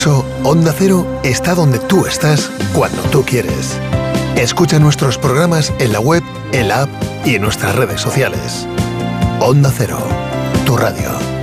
Onda Cero está donde tú estás, cuando tú quieres. Escucha nuestros programas en la web, en la app y en nuestras redes sociales. Onda Cero, tu radio.